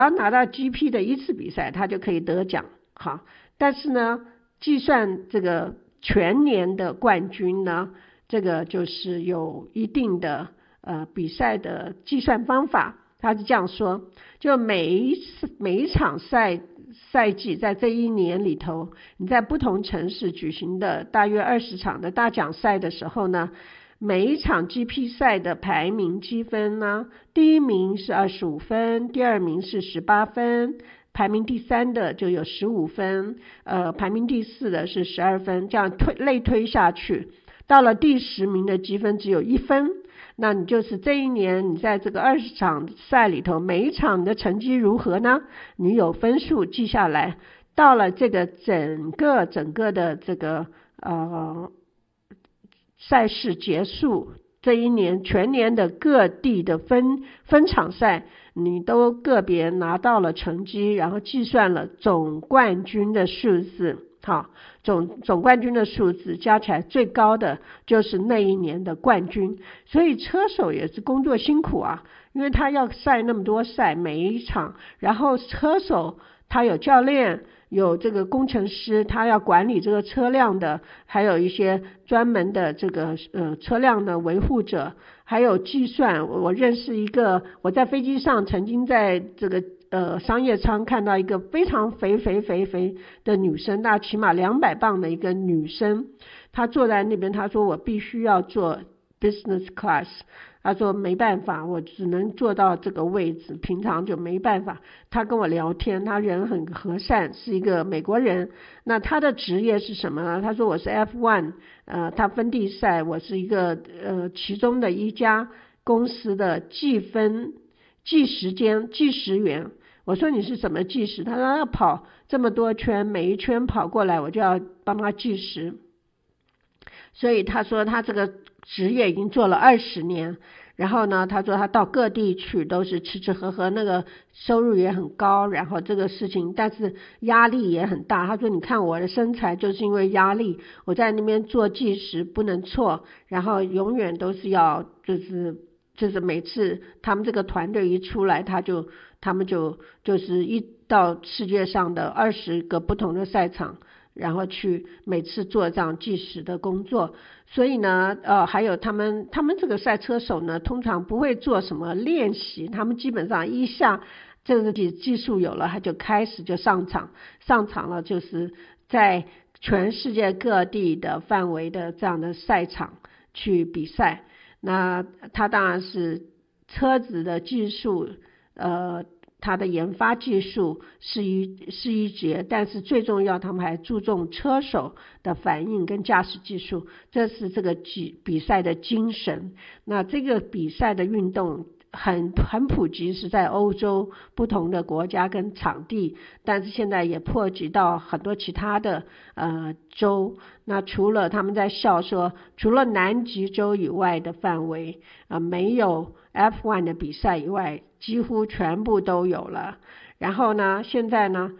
要拿到 GP 的一次比赛，他就可以得奖。好，但是呢，计算这个全年的冠军呢，这个就是有一定的比赛的计算方法。他是这样说，就每一场赛季在这一年里头，你在不同城市举行的大约20场的大奖赛的时候呢，每一场 GP 赛的排名积分呢，第一名是25分，第二名是18分，排名第3的就有15分，排名第4的是12分，这样类推下去，到了第10名的积分只有1分。那你就是这一年你在这个20场赛里头，每一场的成绩如何呢？你有分数记下来，到了这个整个的这个赛事结束，这一年全年的各地的分场赛，你都个别拿到了成绩，然后计算了总冠军的数字。好，总冠军的数字加起来最高的就是那一年的冠军。所以车手也是工作辛苦啊，因为他要赛那么多赛，每一场，然后车手他有教练，有这个工程师，他要管理这个车辆的，还有一些专门的这个车辆的维护者，还有计算。我认识一个，我在飞机上曾经在这个商业舱看到一个非常肥的女生，大起码200磅的一个女生，她坐在那边，她说我必须要坐 business class， 她说没办法，我只能坐到这个位置，平常就没办法。她跟我聊天，她人很和善，是一个美国人。那她的职业是什么呢？她说我是 F1， 她分地赛，我是一个其中的一家公司的计时员。我说你是什么计时？他说要跑这么多圈，每一圈跑过来我就要帮他计时。所以他说他这个职业已经做了20年，然后呢他说他到各地去都是吃吃喝喝，那个收入也很高，然后这个事情但是压力也很大。他说你看我的身材就是因为压力，我在那边做计时不能错，然后永远都是要就是每次他们这个团队一出来，他们就是一到世界上的20个不同的赛场，然后去每次做这样计时的工作。所以呢还有他们这个赛车手呢，通常不会做什么练习，他们基本上一下这个技术有了，他就开始就上场了，就是在全世界各地的范围的这样的赛场去比赛。那他当然是车子的技术它的研发技术是一节，但是最重要他们还注重车手的反应跟驾驶技术，这是这个比赛的精神。那这个比赛的运动很普及，是在欧洲不同的国家跟场地，但是现在也波及到很多其他的州。那除了他们在笑说，除了南极洲以外的范围没有 F1 的比赛以外，几乎全部都有了。然后呢，现在呢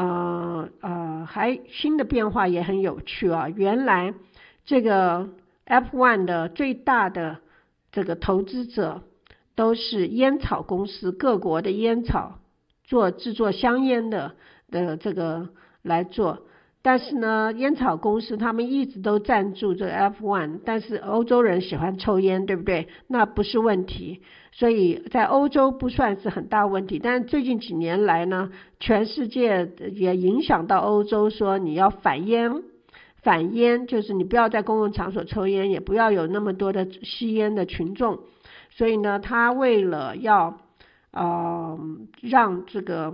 还新的变化也很有趣啊。原来这个 F1 的最大的这个投资者都是烟草公司，各国的烟草制作香烟的这个来做。但是呢，烟草公司他们一直都赞助这个 F1， 但是欧洲人喜欢抽烟，对不对？那不是问题，所以在欧洲不算是很大问题。但是最近几年来呢，全世界也影响到欧洲，说你要反烟，就是你不要在公共场所抽烟，也不要有那么多的吸烟的群众。所以呢，他为了要让这个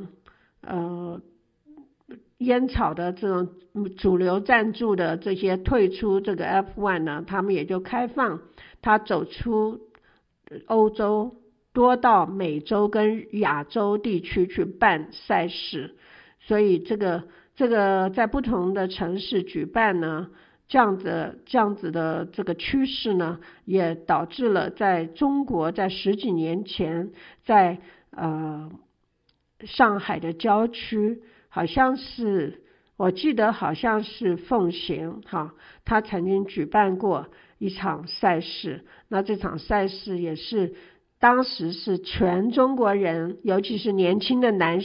烟草的这种主流赞助的这些退出这个 F1 呢，他们也就开放他走出欧洲，多到美洲跟亚洲地区去办赛事。所以这个在不同的城市举办呢，这样子的这个趋势呢，也导致了在中国在10几年前，在上海的郊区，好像是我记得好像是奉贤他曾经举办过一场赛事。那这场赛事也是当时是全中国人，尤其是年轻的男